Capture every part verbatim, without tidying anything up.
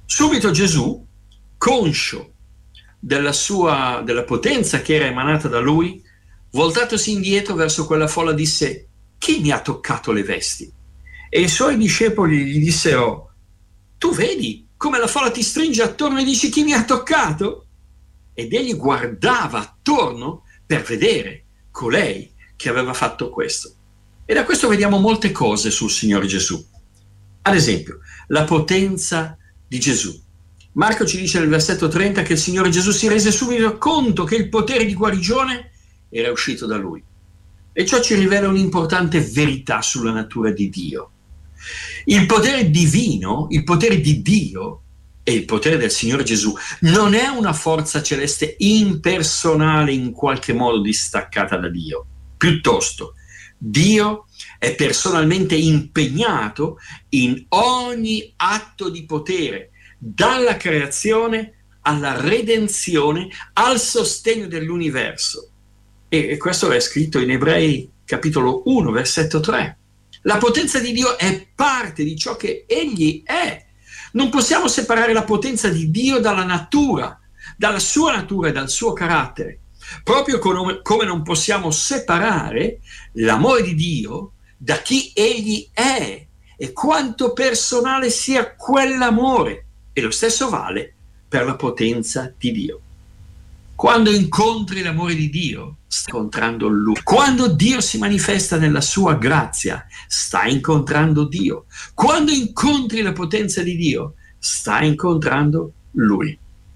Subito Gesù, conscio della sua, della potenza che era emanata da lui, voltatosi indietro verso quella folla disse: chi mi ha toccato le vesti? E i suoi discepoli gli dissero: tu vedi come la folla ti stringe attorno e dici chi mi ha toccato? Ed egli guardava attorno per vedere colei che aveva fatto questo. E da questo vediamo molte cose sul Signore Gesù. Ad esempio, la potenza di Gesù. Marco ci dice nel versetto trenta che il Signore Gesù si rese subito conto che il potere di guarigione era uscito da lui. E ciò ci rivela un'importante verità sulla natura di Dio. Il potere divino, il potere di Dio e il potere del Signore Gesù non è una forza celeste impersonale in qualche modo distaccata da Dio. Piuttosto, Dio è personalmente impegnato in ogni atto di potere, dalla creazione alla redenzione, al sostegno dell'universo. E questo è scritto in Ebrei capitolo uno, versetto tre. La potenza di Dio è parte di ciò che Egli è. Non possiamo separare la potenza di Dio dalla natura, dalla sua natura e dal suo carattere. Proprio come non possiamo separare l'amore di Dio da chi Egli è e quanto personale sia quell'amore. E lo stesso vale per la potenza di Dio. Quando incontri l'amore di Dio, stai incontrando Lui. Quando Dio si manifesta nella sua grazia, stai incontrando Dio. Quando incontri la potenza di Dio, stai incontrando Lui.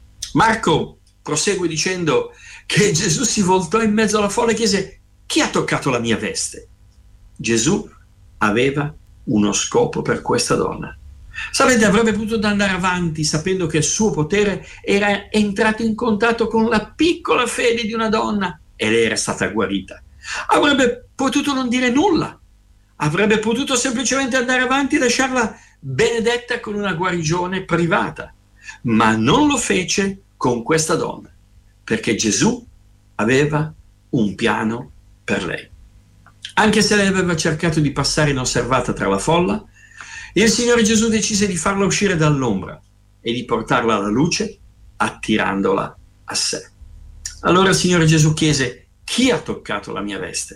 Marco prosegue dicendo che Gesù si voltò in mezzo alla folla e chiese: chi ha toccato la mia veste? Gesù aveva uno scopo per questa donna. Sapete, avrebbe potuto andare avanti sapendo che il suo potere era entrato in contatto con la piccola fede di una donna e lei era stata guarita. Avrebbe potuto non dire nulla, avrebbe potuto semplicemente andare avanti e lasciarla benedetta con una guarigione privata, ma non lo fece con questa donna, perché Gesù aveva un piano per lei. Anche se lei aveva cercato di passare inosservata tra la folla, il Signore Gesù decise di farla uscire dall'ombra e di portarla alla luce, attirandola a sé. Allora il Signore Gesù chiese: chi ha toccato la mia veste?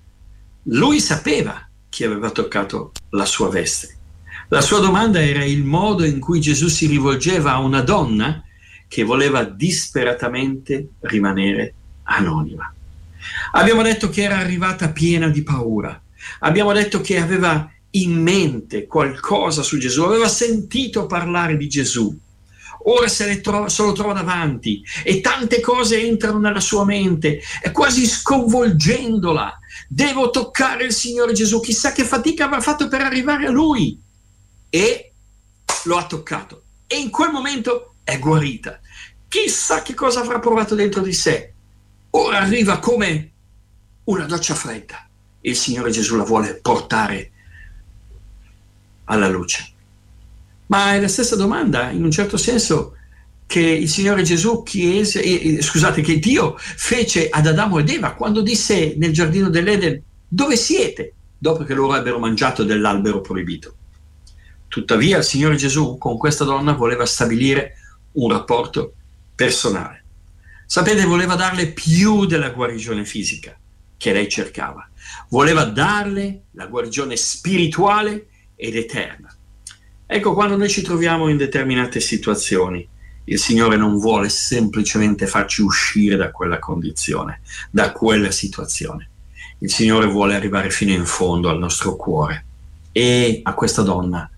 Lui sapeva chi aveva toccato la sua veste. La sua domanda era il modo in cui Gesù si rivolgeva a una donna che voleva disperatamente rimanere anonima. Abbiamo detto che era arrivata piena di paura. Abbiamo detto che aveva in mente qualcosa su Gesù, aveva sentito parlare di Gesù. Ora se, le trova, se lo trova davanti e tante cose entrano nella sua mente, è quasi sconvolgendola. Devo toccare il Signore Gesù, chissà che fatica avrà fatto per arrivare a Lui. E lo ha toccato. E in quel momento è guarita. Chissà che cosa avrà provato dentro di sé. Ora arriva come una doccia fredda. Il Signore Gesù la vuole portare alla luce. Ma è la stessa domanda, in un certo senso, che il Signore Gesù chiese, eh, scusate, che Dio fece ad Adamo ed Eva quando disse nel giardino dell'Eden: dove siete? Dopo che loro ebbero mangiato dell'albero proibito. Tuttavia il Signore Gesù con questa donna voleva stabilire un rapporto personale. Sapete, voleva darle più della guarigione fisica che lei cercava. Voleva darle la guarigione spirituale ed eterna. Ecco, quando noi ci troviamo in determinate situazioni, il Signore non vuole semplicemente farci uscire da quella condizione, da quella situazione. Il Signore vuole arrivare fino in fondo al nostro cuore, e a questa donna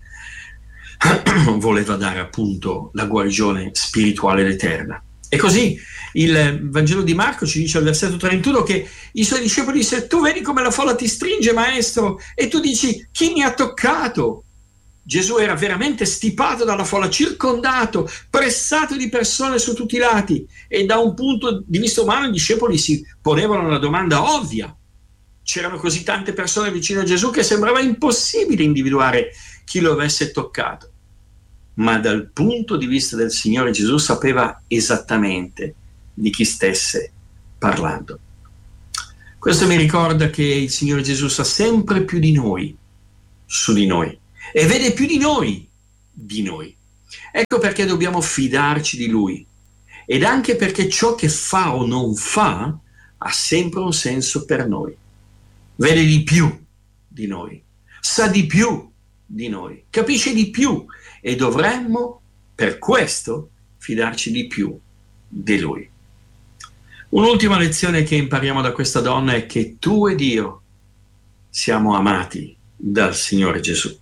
voleva dare appunto la guarigione spirituale ed eterna. E così il Vangelo di Marco ci dice al versetto trentuno che i suoi discepoli dissero: tu vedi come la folla ti stringe, maestro, e tu dici: chi mi ha toccato? Gesù era veramente stipato dalla folla, circondato, pressato di persone su tutti i lati, e da un punto di vista umano i discepoli si ponevano una domanda ovvia. C'erano così tante persone vicino a Gesù che sembrava impossibile individuare chi lo avesse toccato. Ma dal punto di vista del Signore Gesù sapeva esattamente di chi stesse parlando. Questo mi ricorda che il Signore Gesù sa sempre più di noi su di noi e vede più di noi di noi. Ecco perché dobbiamo fidarci di Lui, ed anche perché ciò che fa o non fa ha sempre un senso per noi. Vede di più di noi, sa di più di noi, capisce di più, e dovremmo per questo fidarci di più di Lui. Un'ultima lezione che impariamo da questa donna è che tu ed io siamo amati dal Signore Gesù.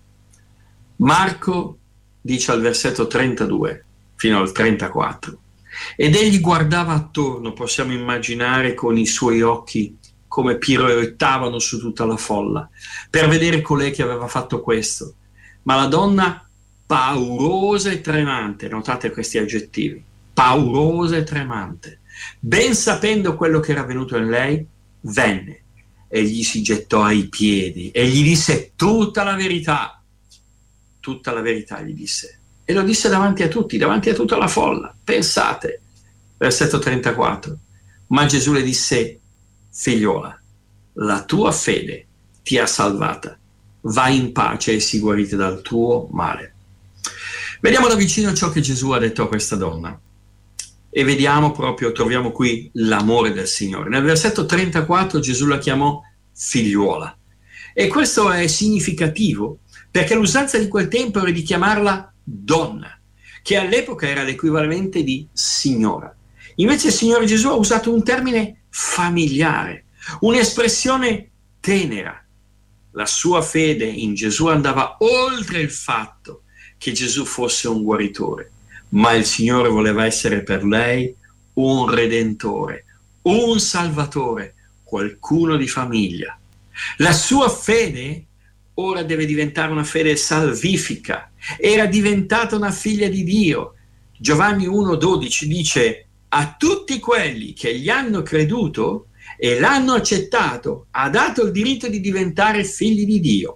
Marco dice al versetto trentadue fino al trentaquattro: ed egli guardava attorno, possiamo immaginare, con i suoi occhi come piroettavano su tutta la folla per vedere colei che aveva fatto questo. Ma la donna, paurosa e tremante, notate questi aggettivi, paurosa e tremante, ben sapendo quello che era avvenuto in lei, venne e gli si gettò ai piedi e gli disse tutta la verità. Tutta la verità gli disse, e lo disse davanti a tutti, davanti a tutta la folla. Pensate, versetto trentaquattro: ma Gesù le disse: figliuola, la tua fede ti ha salvata, vai in pace e sii guarita dal tuo male. Vediamo da vicino ciò che Gesù ha detto a questa donna, e vediamo proprio, troviamo qui l'amore del Signore. Nel versetto trentaquattro Gesù la chiamò figliuola, e questo è significativo perché l'usanza di quel tempo era di chiamarla donna, che all'epoca era l'equivalente di signora. Invece il Signore Gesù ha usato un termine familiare, un'espressione tenera. La sua fede in Gesù andava oltre il fatto che Gesù fosse un guaritore, ma il Signore voleva essere per lei un redentore, un salvatore, qualcuno di famiglia. La sua fede ora deve diventare una fede salvifica. Era diventata una figlia di Dio. Giovanni uno dodici dice: a tutti quelli che gli hanno creduto e l'hanno accettato ha dato il diritto di diventare figli di Dio.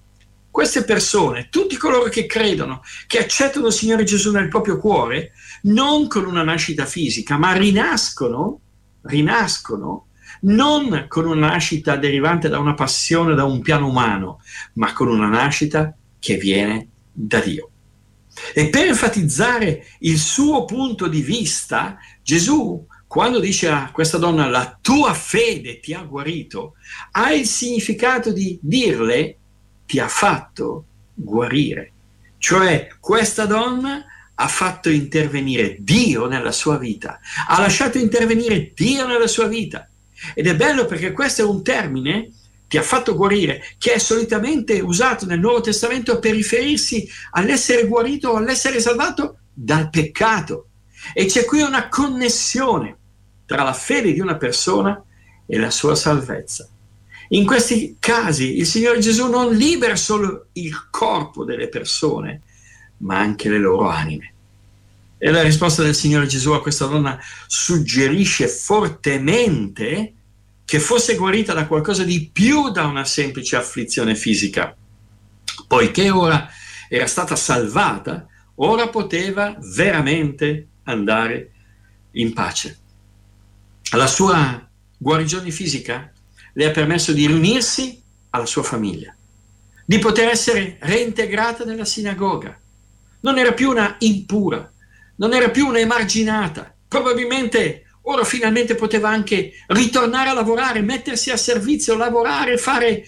Queste persone, tutti coloro che credono, che accettano il Signore Gesù nel proprio cuore, non con una nascita fisica, ma rinascono, rinascono non con una nascita derivante da una passione, da un piano umano, ma con una nascita che viene da Dio. E per enfatizzare il suo punto di vista, Gesù, quando dice a questa donna la tua fede ti ha guarito, ha il significato di dirle ti ha fatto guarire. Cioè questa donna ha fatto intervenire Dio nella sua vita, ha lasciato intervenire Dio nella sua vita. Ed è bello perché questo è un termine, ti ha fatto guarire, che è solitamente usato nel Nuovo Testamento per riferirsi all'essere guarito o all'essere salvato dal peccato. E c'è qui una connessione tra la fede di una persona e la sua salvezza. In questi casi il Signore Gesù non libera solo il corpo delle persone, ma anche le loro anime. E la risposta del Signore Gesù a questa donna suggerisce fortemente che fosse guarita da qualcosa di più da una semplice afflizione fisica. Poiché ora era stata salvata, ora poteva veramente andare in pace. La sua guarigione fisica le ha permesso di riunirsi alla sua famiglia, di poter essere reintegrata nella sinagoga. Non era più una impura, non era più una emarginata, probabilmente ora finalmente poteva anche ritornare a lavorare, mettersi a servizio, lavorare, fare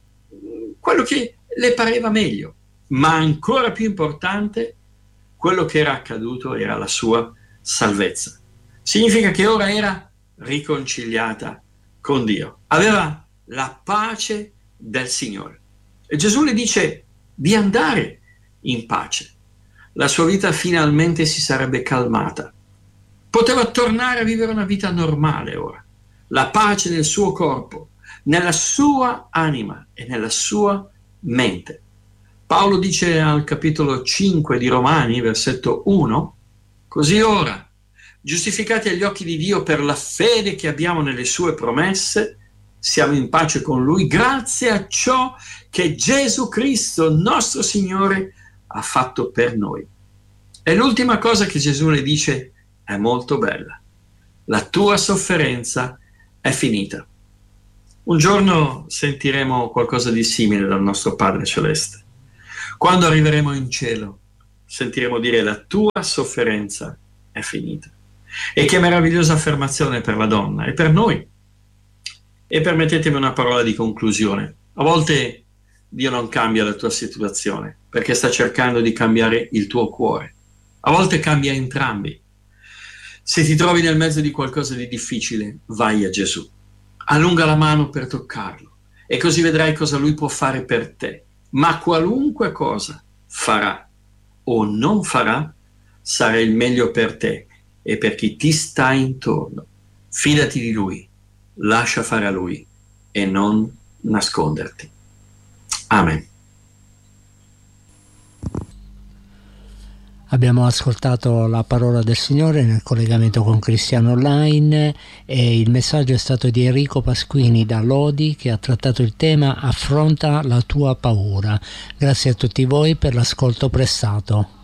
quello che le pareva meglio. Ma ancora più importante, quello che era accaduto era la sua salvezza. Significa che ora era riconciliata con Dio, aveva la pace del Signore. E Gesù le dice di andare in pace. La sua vita finalmente si sarebbe calmata. Poteva tornare a vivere una vita normale ora. La pace nel suo corpo, nella sua anima e nella sua mente. Paolo dice al capitolo cinque di Romani, versetto uno, così ora, giustificati agli occhi di Dio per la fede che abbiamo nelle sue promesse, siamo in pace con Lui grazie a ciò che Gesù Cristo, nostro Signore, ha fatto per noi. E l'ultima cosa che Gesù le dice è molto bella. La tua sofferenza è finita. Un giorno sentiremo qualcosa di simile dal nostro Padre Celeste. Quando arriveremo in cielo, sentiremo dire la tua sofferenza è finita. E che meravigliosa affermazione per la donna e per noi. E permettetemi una parola di conclusione. A volte Dio non cambia la tua situazione perché sta cercando di cambiare il tuo cuore. A volte cambia entrambi. Se ti trovi nel mezzo di qualcosa di difficile, vai a Gesù. Allunga la mano per toccarlo e così vedrai cosa Lui può fare per te. Ma qualunque cosa farà o non farà, sarà il meglio per te e per chi ti sta intorno. Fidati di Lui, lascia fare a Lui e non nasconderti. Amen. Abbiamo ascoltato la parola del Signore nel collegamento con Cristiano Online e il messaggio è stato di Enrico Pasquini da Lodi, che ha trattato il tema Affronta la tua paura. Grazie a tutti voi per l'ascolto prestato.